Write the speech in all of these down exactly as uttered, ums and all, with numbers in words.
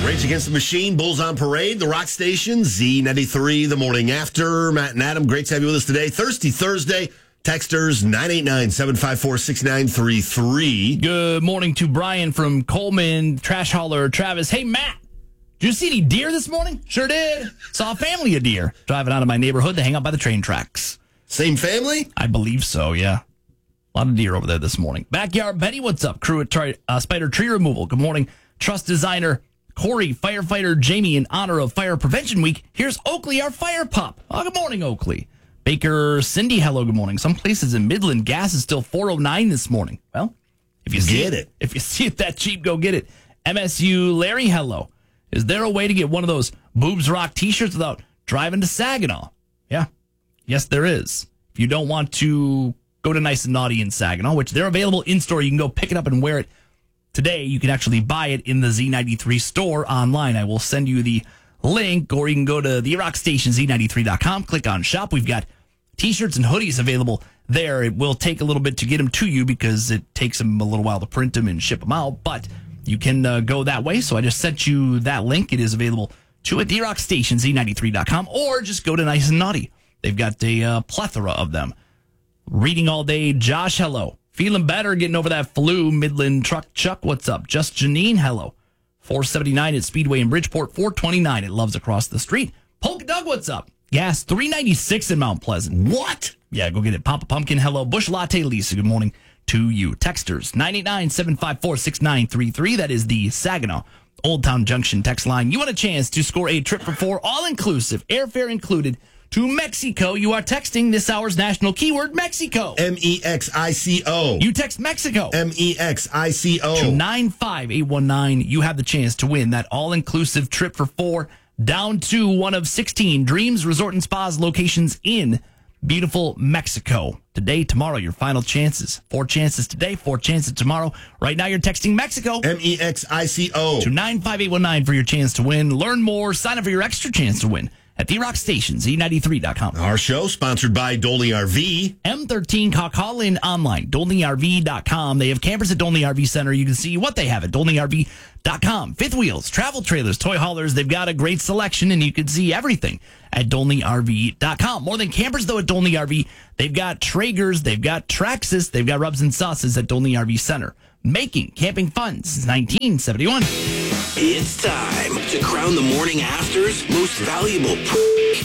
Rage Against the Machine, Bulls on Parade, the Rock Station, Z ninety-three, the morning after. Matt and Adam, great to have you with us today. Thirsty Thursday. Texters nine eight nine, seven five four, six nine three three. Good morning to Brian from Coleman, Trash Hauler, Travis. Hey, Matt, did you see any deer this morning? Sure did. Saw a family of deer driving out of my neighborhood to hang out by the train tracks. Same family? I believe so, yeah. A lot of deer over there this morning. Backyard Betty, what's up? Crew at tri- uh, Spider Tree Removal. Good morning. Trust designer Corey, firefighter Jamie, in honor of Fire Prevention Week. Here's Oakley, our fire pup. Oh, good morning, Oakley. Baker Cindy, hello, good morning. Some places in Midland, gas is still four oh nine this morning. Well, if you see get it, it, if you see it that cheap, go get it. M S U Larry, hello. Is there a way to get one of those Boobs Rock t-shirts without driving to Saginaw? Yeah. Yes, there is. If you don't want to go to Nice and Naughty in Saginaw, which they're available in-store, you can go pick it up and wear it today. You can actually buy it in the Z ninety-three store online. I will send you the link, or you can go to the rock station Z ninety-three dot com, click on shop. We've got t-shirts and hoodies available there. It will take a little bit to get them to you because it takes them a little while to print them and ship them out, but you can uh, go that way. So I just sent you that link. It is available to at the rock station Z ninety-three dot com, or just go to Nice and Naughty. They've got a uh, plethora of them. Reading all day, Josh, hello. Feeling better, getting over that flu. Midland Truck Chuck, what's up? Just Janine, hello. four seventy-nine at Speedway in Bridgeport, four twenty-nine at Love's across the street. Polka Doug, what's up? Gas, three ninety-six in Mount Pleasant. What? Yeah, go get it. Papa Pumpkin, hello. Bush Latte, Lisa, good morning to you. Texters, nine eight nine, seven five four, six nine three three. That is the Saginaw Old Town Junction text line. You want a chance to score a trip for four, all-inclusive, airfare included, to Mexico. You are texting this hour's national keyword, Mexico. M E X I C O. You text Mexico. M E X I C O. To nine five eight one nine. You have the chance to win that all-inclusive trip for four down to one of sixteen Dreams Resort and Spas locations in beautiful Mexico. Today, tomorrow, your final chances. Four chances today, four chances tomorrow. Right now, you're texting Mexico. M E X I C O. To nine five eight one nine for your chance to win. Learn more. Sign up for your extra chance to win at the rock station Z ninety-three dot com. Our show sponsored by Dolney R V. M thirteen Call in online, Dolney R V dot com. They have campers at Dolney R V Center. You can see what they have at Dolney R V dot com. Fifth wheels, travel trailers, toy haulers. They've got a great selection, and you can see everything at Dolney R V dot com. More than campers, though, at Dolney R V. They've got Traegers, they've got Traxxas, they've got Rubs and Sauces at Dolney R V Center. Making camping fun since nineteen seventy-one. It's time to crown the morning after's most valuable p-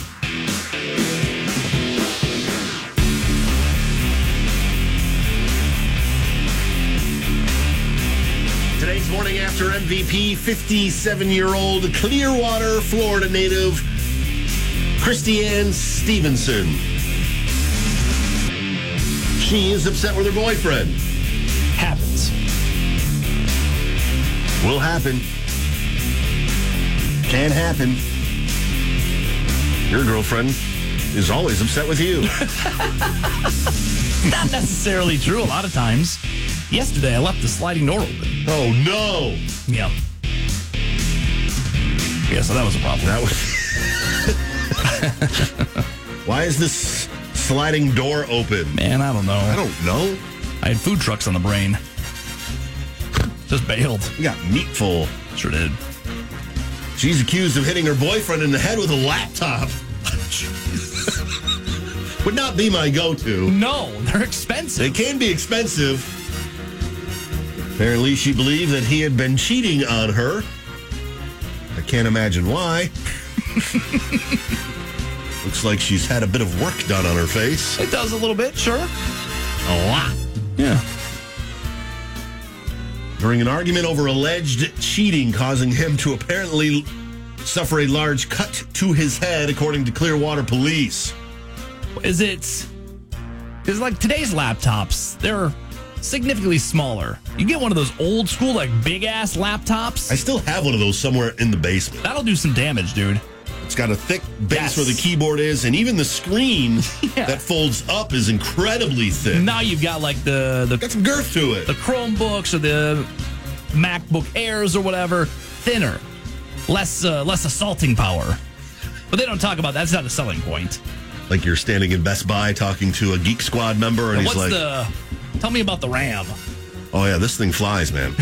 Today's morning after M V P, fifty-seven-year-old Clearwater, Florida native, Christiane Stevenson. She is upset with her boyfriend. Happens. Will happen. Can happen. Your girlfriend is always upset with you. Not necessarily true a lot of times. Yesterday, I left the sliding door open. Oh, no. Yeah. Yeah, so that was a problem. That was... Why is this sliding door open? Man, I don't know. I don't know. I had food trucks on the brain. Just bailed. You got meatful. Sure did. She's accused of hitting her boyfriend in the head with a laptop. Would not be my go-to. No, they're expensive. They can be expensive. Apparently, she believed that he had been cheating on her. I can't imagine why. Looks like she's had a bit of work done on her face. It does a little bit, sure. A lot. Yeah. During an argument over alleged cheating causing him to apparently suffer a large cut to his head, according to Clearwater Police. Is it... Because, like, today's laptops, they're significantly smaller. You get one of those old school, like, big-ass laptops. I still have one of those somewhere in the basement. That'll do some damage, dude. It's got a thick base Yes. where the keyboard is, and even the screen Yeah. that folds up is incredibly thick. Now you've got, like, the... the Got some girth to it. the Chromebooks or the MacBook Airs or whatever, thinner, less uh, less assaulting power. But they don't talk about that. That's not a selling point. Like you're standing in Best Buy talking to a Geek Squad member, and And he's what's like, the... Tell me about the RAM. oh, yeah, this thing flies, man.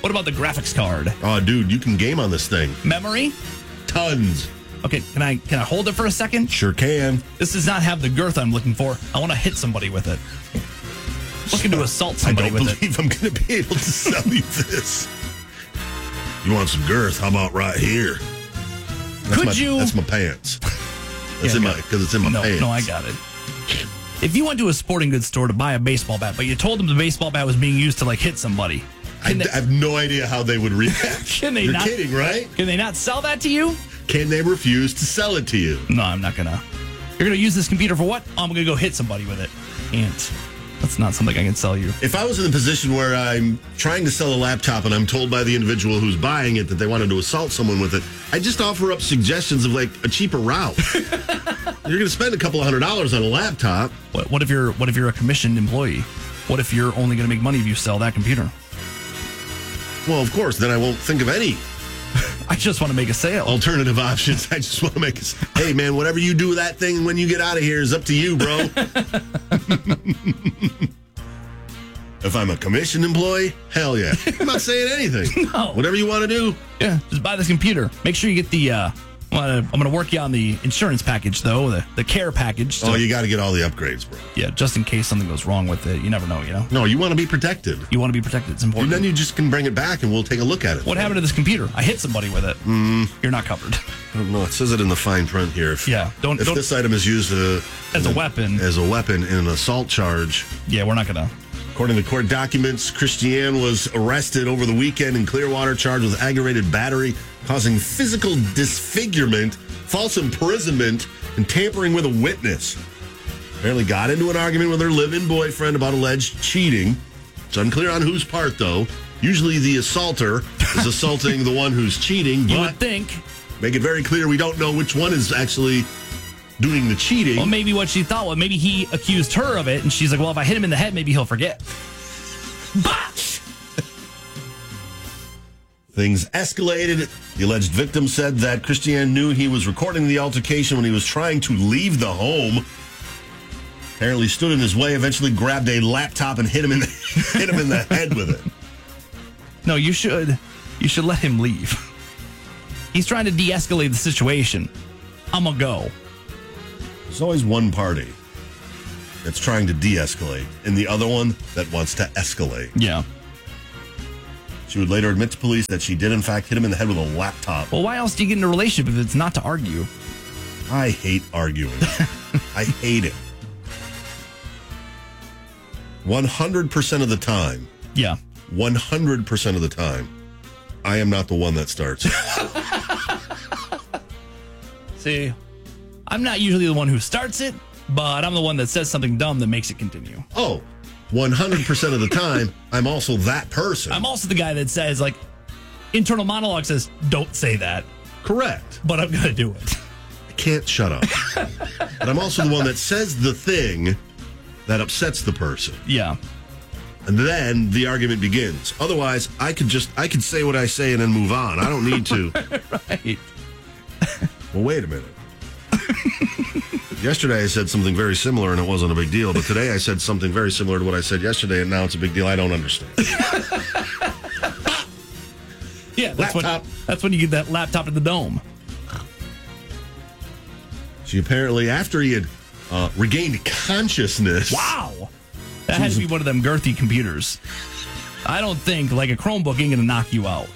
What about the graphics card? Oh, dude, you can game on this thing. Memory? Tons. Okay, can I can I hold it for a second? Sure can. This does not have the girth I'm looking for. I want to hit somebody with it. Looking to assault somebody I don't with believe it. I'm going to be able to sell you this. You want some girth? How about right here? That's Could my, you? That's my pants. That's Yeah, in I my got it. because it's in my no, pants. No, I got it. If you went to a sporting goods store to buy a baseball bat, but you told them the baseball bat was being used to like hit somebody, I, can they, I have no idea how they would react. Can they You're not- kidding, right? can they not sell that to you? Can they refuse to sell it to you? No, I'm not gonna. You're gonna use this computer for what? Oh, I'm gonna go hit somebody with it. Can't. That's not something I can sell you. If I was in the position where I'm trying to sell a laptop and I'm told by the individual who's buying it that they wanted to assault someone with it, I'd just offer up suggestions of like a cheaper route. You're going to spend a couple of hundred dollars on a laptop. What, what if you're What if you're a commissioned employee? What if you're only gonna make money if you sell that computer? Well, of course, then I won't think of any I just want to make a sale. alternative options. I just want to make a, hey, man, whatever you do with that thing when you get out of here is up to you, bro. If I'm a commissioned employee, hell yeah. I'm not saying anything. No. Whatever you want to do. Yeah, just buy this computer. Make sure you get the. Uh, I'm going to work you on the insurance package, though, the, the care package. So, Oh, you got to get all the upgrades, bro. yeah, just in case something goes wrong with it. You never know, you know? No, you want to be protected. You want to be protected. It's And important. then you just can bring it back and we'll take a look at it. What happened to this computer? I hit somebody with it. Mm. You're not covered. I don't know. It says it in the fine print here. If, Yeah, don't- If don't- this item is used uh, As a in weapon. as a weapon in an assault charge, Yeah, we're not going to. according to court documents, Christiane was arrested over the weekend in Clearwater, charged with aggravated battery, causing physical disfigurement, false imprisonment, and tampering with a witness. Apparently got into an argument with her live-in boyfriend about alleged cheating. It's unclear on whose part, though. Usually the assaulter is assaulting the one who's cheating, You but would think. make it very clear we don't know which one is actually doing the cheating. Well, maybe what she thought was maybe he accused her of it, and she's like, well, if I hit him in the head, maybe he'll forget. Bah! Things escalated. The alleged victim said that Christiane knew he was recording the altercation when he was trying to leave the home. Apparently stood in his way, eventually grabbed a laptop and hit him in the, hit him in the head with it. No, you should. You should let him leave. He's trying to de-escalate the situation. I'm gonna go. There's always one party that's trying to de-escalate and the other one that wants to escalate. Yeah. She would later admit to police that she did in fact hit him in the head with a laptop. Well, why else do you get in a relationship if it's not to argue? I hate arguing. I hate it. one hundred percent of the time, Yeah. one hundred percent of the time, I am not the one that starts. See, I'm not usually the one who starts it, but I'm the one that says something dumb that makes it continue. Oh, one hundred percent of the time, I'm also that person. I'm also the guy that says, like, internal monologue says, don't say that, correct. but I'm going to do it. I can't shut up. But I'm also the one that says the thing that upsets the person. Yeah. And then the argument begins. Otherwise, I could just, I could say what I say and then move on. I don't need to. Right. Well, wait a minute. Yesterday I said something very similar and it wasn't a big deal, but today I said something very similar to what I said yesterday and now it's a big deal. I don't understand. Yeah, that's Laptop. when, that's when you get that laptop in the dome. She apparently, after he had uh, regained consciousness. Wow. That had to be one of them girthy computers. I don't think, like, a Chromebook ain't going to knock you out.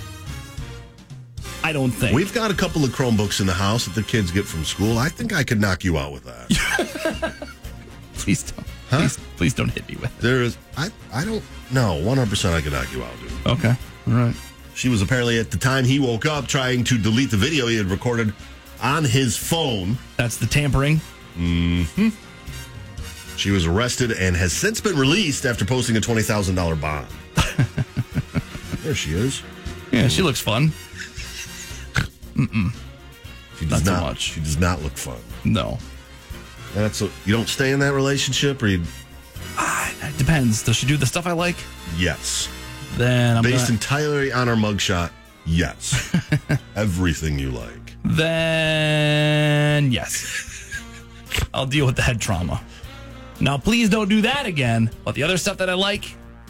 I don't think. We've got a couple of Chromebooks in the house that the kids get from school. I think I could knock you out with that. Please don't. Huh? Please, please don't hit me with it. There is, I, I don't, no, one hundred percent I could knock you out, dude. Okay. All right. She was apparently at the time he woke up trying to delete the video he had recorded on his phone. That's the tampering. Mm-hmm. She was arrested and has since been released after posting a twenty thousand dollars bond. There she is. Yeah, she looks fun. Mm-mm. She does Not not, so much. She does not look fun. No. And that's a, you don't stay in that relationship, or you? Ah, it depends. Does she do the stuff I like? Yes. Then I'm Based gonna, entirely on her mugshot. Yes. Everything you like. Then yes. I'll deal with the head trauma. Now, please don't do that again. But the other stuff that I like,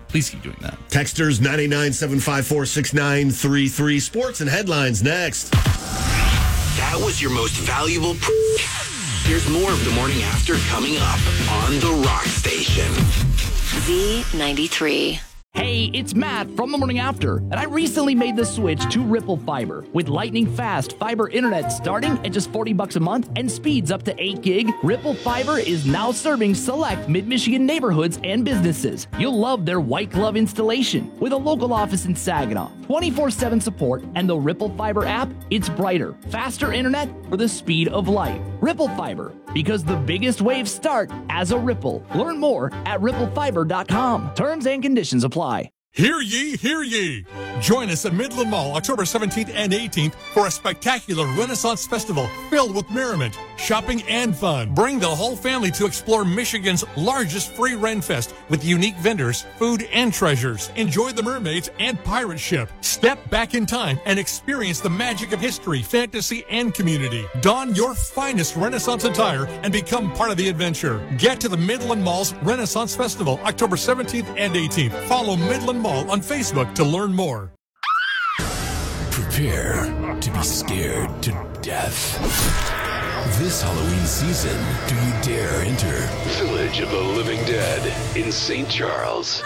Please keep doing that. Texters nine eight nine, seven five four, six nine three three. Sports and headlines next. That was your most valuable. Pr- Here's more of the morning after coming up on the Rock Station. Z ninety-three. Hey, it's Matt from the Morning After, and I recently made the switch to Ripple Fiber. With lightning fast fiber internet starting at just forty bucks a month and speeds up to eight gig, Ripple Fiber is now serving select mid-Michigan neighborhoods and businesses. You'll love their white glove installation with a local office in Saginaw, twenty-four seven support, and the Ripple Fiber app. It's brighter, faster internet for the speed of light. Ripple Fiber, because the biggest waves start as a ripple. Learn more at ripple fiber dot com. Terms and conditions apply. Hear ye, hear ye. Join us at Midland Mall October seventeenth and eighteenth for a spectacular Renaissance Festival filled with merriment, shopping, and fun. Bring the whole family to explore Michigan's largest free Ren Fest with unique vendors, food, and treasures. Enjoy the mermaids and pirate ship. Step back in time and experience the magic of history, fantasy, and community. Don your finest Renaissance attire and become part of the adventure. Get to the Midland Mall's Renaissance Festival October seventeenth and eighteenth. Follow Midland Mall on Facebook to learn more. Prepare to be scared to death. This Halloween season, do you dare enter Village of the Living Dead in Saint Charles?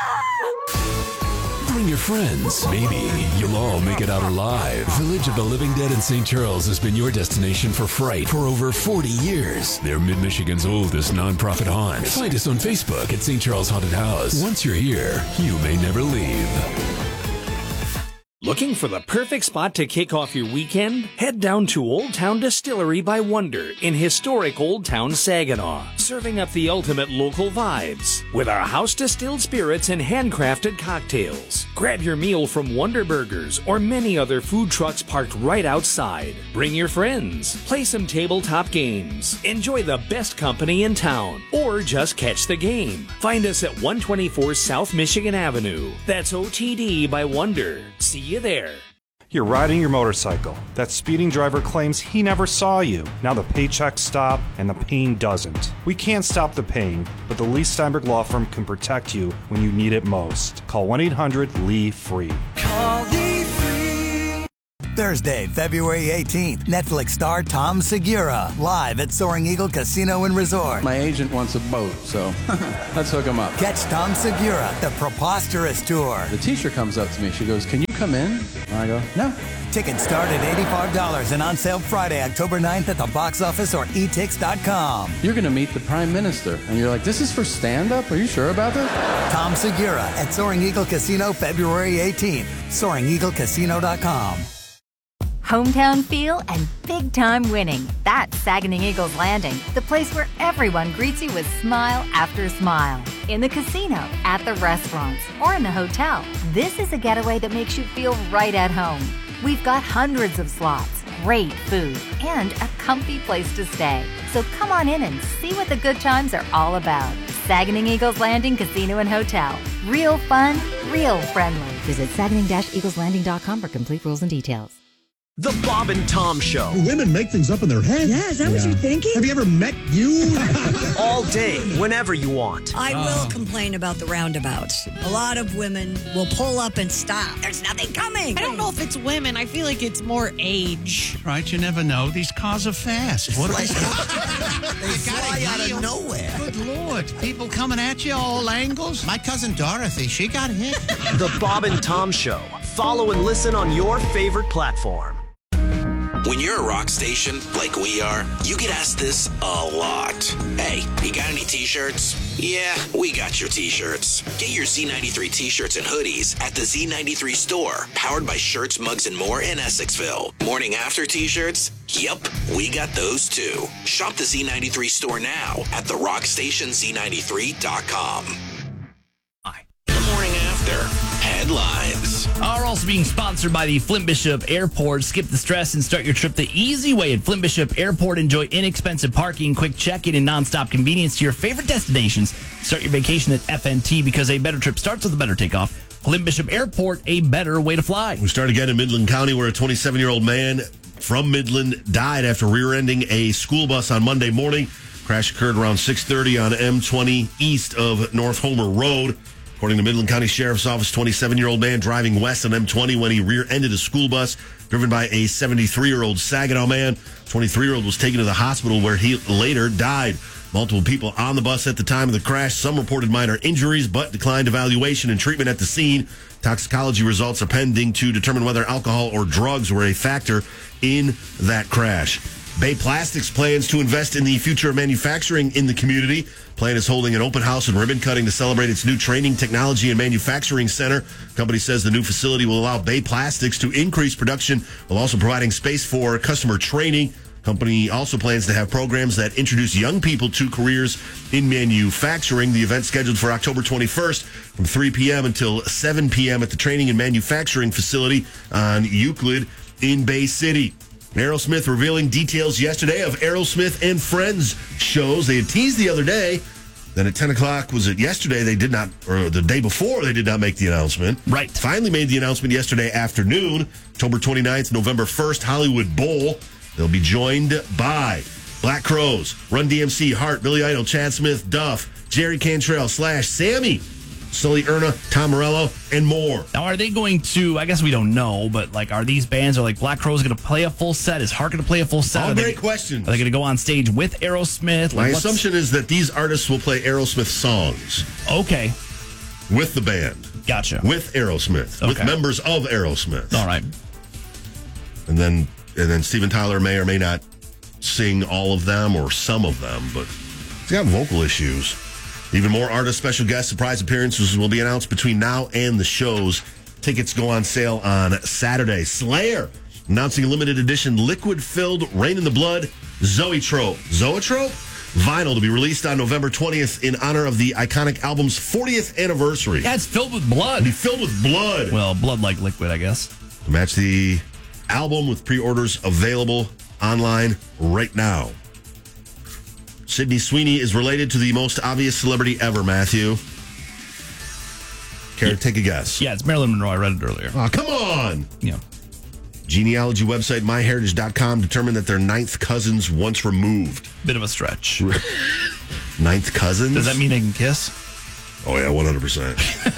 Bring your friends. Maybe you'll all make it out alive. Village of the Living Dead in Saint Charles has been your destination for fright for over forty years. They're Mid-Michigan's oldest nonprofit haunt. Find us on Facebook at Saint Charles Haunted House. Once you're here, you may never leave. Looking for the perfect spot to kick off your weekend? Head down to Old Town Distillery by Wonder in historic Old Town Saginaw, serving up the ultimate local vibes with our house-distilled spirits and handcrafted cocktails. Grab your meal from Wonder Burgers or many other food trucks parked right outside. Bring your friends, play some tabletop games, enjoy the best company in town, or just catch the game. Find us at one twenty-four South Michigan Avenue. That's O T D by Wonder. See you there. You're riding your motorcycle. That speeding driver claims he never saw you. Now the paychecks stop and the pain doesn't. We can't stop the pain, but the Lee Steinberg Law Firm can protect you when you need it most. Call one eight hundred L E E FREE. Call Lee Free. Thursday, February eighteenth, Netflix star Tom Segura, live at Soaring Eagle Casino and Resort. My agent wants a boat, so let's hook him up. Catch Tom Segura, the Preposterous Tour. The teacher comes up to me. She goes, "Can you come in?" And I go, "No." Tickets start at eighty-five dollars and on sale Friday, October ninth at the box office or e tix dot com. You're going to meet the Prime Minister, and you're like, "This is for stand-up? Are you sure about this?" Tom Segura at Soaring Eagle Casino, February eighteenth. soaring eagle casino dot com. Hometown feel and big-time winning. That's Saginaw Eagles Landing, the place where everyone greets you with smile after smile. In the casino, at the restaurants, or in the hotel, this is a getaway that makes you feel right at home. We've got hundreds of slots, great food, and a comfy place to stay. So come on in and see what the good times are all about. Saginaw Eagles Landing Casino and Hotel. Real fun, real friendly. Visit saginaw eagles landing dot com for complete rules and details. The Bob and Tom Show. Women make things up in their head. Yeah, is that yeah. what you're thinking? Have you ever met you? All day, whenever you want. I will oh. complain about the roundabouts. A lot of women will pull up and stop. There's nothing coming. I don't know if it's women. I feel like it's more age. Right, you never know. These cars are fast. What like, they fly out of nowhere. Good Lord. People coming at you all angles. My cousin Dorothy, she got hit. The Bob and Tom Show. Follow and listen on your favorite platform. When you're a rock station like we are, you get asked this a lot. Hey, you got any t-shirts? Yeah, we got your t-shirts. Get your Z ninety-three t-shirts and hoodies at the Z ninety-three store, powered by Shirts, Mugs, and More in Essexville. Morning after t-shirts? Yup, we got those too. Shop the Z ninety-three store now at the rock station z ninety-three dot com. The morning after headlines are also being sponsored by the Flint Bishop Airport. Skip the stress and start your trip the easy way at Flint Bishop Airport. Enjoy inexpensive parking, quick check-in, and nonstop convenience to your favorite destinations. Start your vacation at F N T because a better trip starts with a better takeoff. Flint Bishop Airport, a better way to fly. We start again in Midland County, where a twenty-seven-year-old man from Midland died after rear-ending a school bus on Monday morning. Crash occurred around six thirty on M twenty east of North Homer Road. According to Midland County Sheriff's Office, twenty-seven-year-old man driving west on M twenty when he rear-ended a school bus driven by a seventy-three-year-old Saginaw man. twenty-three-year-old was taken to the hospital where he later died. Multiple people on the bus at the time of the crash. Some reported minor injuries, but declined evaluation and treatment at the scene. Toxicology results are pending to determine whether alcohol or drugs were a factor in that crash. Bay Plastics plans to invest in the future of manufacturing in the community. Plant is holding an open house and ribbon cutting to celebrate its new training, technology, and manufacturing center. Company says the new facility will allow Bay Plastics to increase production while also providing space for customer training. Company also plans to have programs that introduce young people to careers in manufacturing. The event scheduled for October twenty-first from three p.m. until seven p.m. at the training and manufacturing facility on Euclid in Bay City. Aerosmith revealing details yesterday of Aerosmith and Friends shows. They had teased the other day. Then at ten o'clock, was it yesterday, they did not, or the day before, they did not make the announcement. Right. Finally made the announcement yesterday afternoon, October twenty-ninth, November first, Hollywood Bowl. They'll be joined by Black Crowes, Run D M C, Heart, Billy Idol, Chad Smith, Duff, Jerry Cantrell, Slash, Sammy, Sully Erna, Tom Morello, and more. Now, are they going to, I guess we don't know, but like, are these bands, are like Black Crowes going to play a full set? Is Heart going to play a full set? All are great they, questions. Are they going to go on stage with Aerosmith? My Like, assumption is that these artists will play Aerosmith songs. Okay. With the band. Gotcha. With Aerosmith. With Okay. members of Aerosmith. All right. And then and then Steven Tyler may or may not sing all of them or some of them, but he's got vocal issues. Even more artist special guest surprise appearances will be announced between now and the shows. Tickets go on sale on Saturday. Slayer announcing a limited edition liquid-filled Rain in the Blood Zoetrope. Zoetrope? Vinyl to be released on November twentieth in honor of the iconic album's fortieth anniversary. Yeah, it's filled with blood. It'll be filled with blood. Well, blood like liquid, I guess. To match the album with pre-orders available online right now. Sydney Sweeney is related to the most obvious celebrity ever, Matthew. Care to take a guess? Yeah, it's Marilyn Monroe. I read it earlier. Oh, come on. Yeah. Genealogy website my heritage dot com determined that they're ninth cousins once removed. Bit of a stretch. Ninth cousins? Does that mean they can kiss? Oh, yeah, one hundred percent.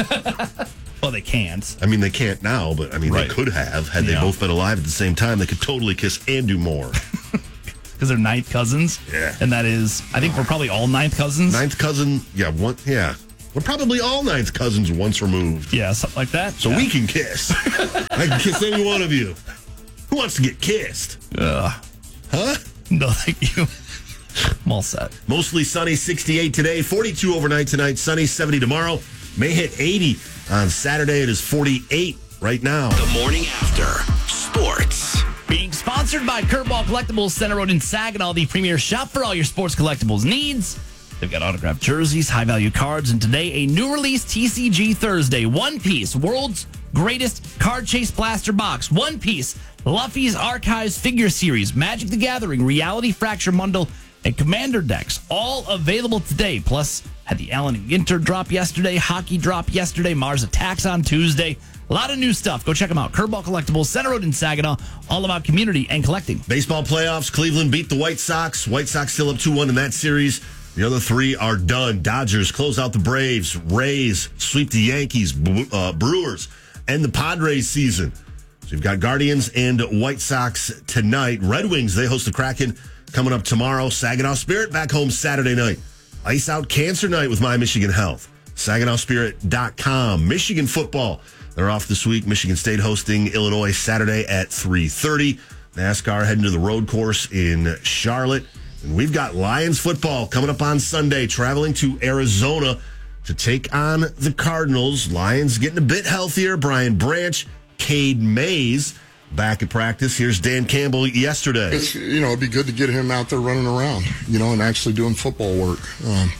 Well, they can't. I mean, they can't now, but I mean, Right. they could have. Had they Yeah. both been alive at the same time, they could totally kiss and do more. Because they're ninth cousins. Yeah. And that is, I think we're probably all ninth cousins. Ninth cousin, yeah, one, yeah. We're probably all ninth cousins once removed. Yeah, something like that. So Yeah. we can kiss. I can kiss any one of you. Who wants to get kissed? Uh, huh? No, thank you. I'm all set. Mostly sunny, sixty-eight today, forty-two overnight tonight, sunny, seventy tomorrow. May hit eighty on Saturday. It is forty-eight right now. The morning after sports. Being sponsored by Curveball Collectibles, Center Road in Saginaw, the premier shop for all your sports collectibles needs. They've got autographed jerseys, high-value cards, and today a new release T C G Thursday. One Piece, world's greatest card chase blaster box. One Piece, Luffy's Archives figure series, Magic the Gathering, Reality Fracture Bundle, and Commander decks, all available today. Plus, had the Allen and Ginter drop yesterday, Hockey drop yesterday, Mars Attacks on Tuesday. A lot of new stuff. Go check them out. Curveball Collectibles, Center Road in Saginaw, all about community and collecting. Baseball playoffs, Cleveland beat the White Sox. White Sox still up two one in that series. The other three are done. Dodgers close out the Braves. Rays sweep the Yankees. Uh, Brewers end the Padres season. So you've got Guardians and White Sox tonight. Red Wings, they host the Kraken coming up tomorrow. Saginaw Spirit back home Saturday night. Ice out Cancer Night with My Michigan Health. Saginaw Spirit dot com. Michigan football. They're off this week. Michigan State hosting Illinois Saturday at three thirty. NASCAR heading to the road course in Charlotte. And we've got Lions football coming up on Sunday, traveling to Arizona to take on the Cardinals. Lions getting a bit healthier. Brian Branch, Cade Mays back at practice. Here's Dan Campbell yesterday. It's, you know, it'd be good to get him out there running around, you know, and actually doing football work. Um,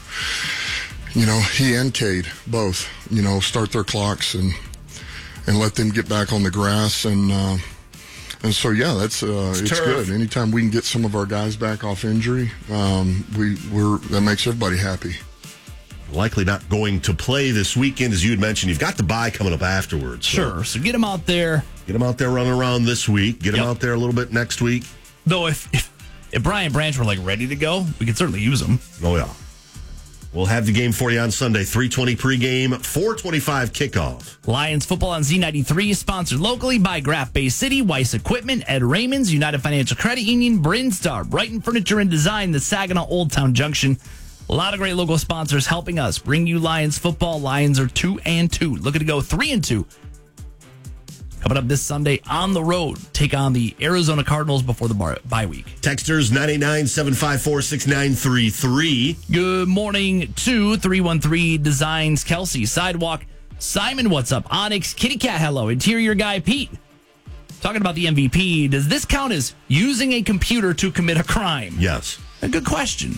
you know, he and Cade both, you know, start their clocks and and let them get back on the grass. And uh, and so, yeah, that's uh, it's, it's good. Anytime we can get some of our guys back off injury, um, we we're that makes everybody happy. Likely not going to play this weekend, as you had mentioned. You've got the bye coming up afterwards. So Sure. So get him out there. Get him out there running around this week. Get him Yep. out there a little bit next week. Though if, if if Brian Branch were like ready to go, we could certainly use him. Oh, yeah. We'll have the game for you on Sunday. three twenty pregame, four twenty-five kickoff. Lions football on Z ninety-three is sponsored locally by Graph Bay City, Weiss Equipment, Ed Raymond's, United Financial Credit Union, Brinstar, Brighton Furniture and Design, the Saginaw Old Town Junction. A lot of great local sponsors helping us bring you Lions football. Lions are two and two, looking to go three and two. Coming up this Sunday on the road, take on the Arizona Cardinals before the bar- bye week. Texters nine eight nine, seven five four, six nine three three. Good morning to three one three Designs, Kelsey. Sidewalk, Simon, what's up? Onyx, Kitty Cat, hello. Interior guy, Pete. Talking about the M V P, does this count as using a computer to commit a crime? Yes. A good question.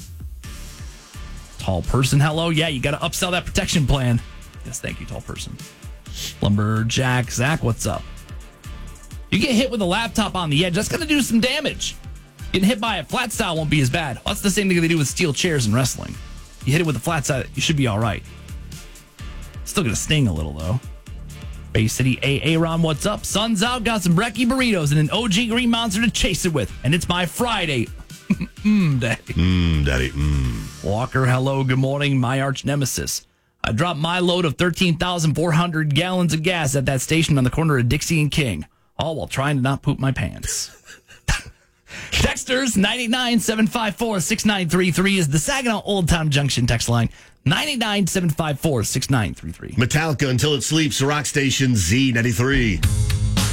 Tall person, hello. Yeah, you got to upsell that protection plan. Yes, thank you, tall person. Lumberjack, Zach, what's up? You get hit with a laptop on the edge, that's going to do some damage. Getting hit by a flat style won't be as bad. Well, that's the same thing they do with steel chairs in wrestling. You hit it with a flat side, you should be all right. Still going to sting a little, though. Bay City A A Ron, what's up? Sun's out, got some brekkie burritos and an O G Green Monster to chase it with. And it's my Friday. Mmm, daddy. Mmm, daddy. Mmm. Walker, hello, good morning. My arch nemesis. I dropped my load of thirteen thousand four hundred gallons of gas at that station on the corner of Dixie and King, all while trying to not poop my pants. Texters, nine eight nine, seven five four, six nine three three is the Saginaw Old Town Junction text line. nine eight nine, seven five four, six nine three three. Metallica, Until It Sleeps, Rock Station Z ninety-three.